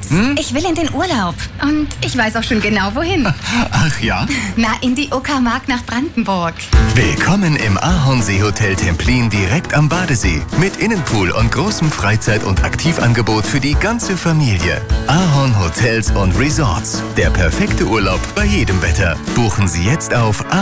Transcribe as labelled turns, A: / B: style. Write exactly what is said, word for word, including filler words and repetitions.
A: Schatz,
B: Hm?
A: ich will in den Urlaub. Und ich weiß auch schon genau, wohin.
B: Ach ja?
A: Na, in die Uckermark nach Brandenburg.
C: Willkommen im Ahornsee-Hotel Templin direkt am Badesee. Mit Innenpool und großem Freizeit- und Aktivangebot für die ganze Familie. Ahorn Hotels und Resorts. Der perfekte Urlaub bei jedem Wetter. Buchen Sie jetzt auf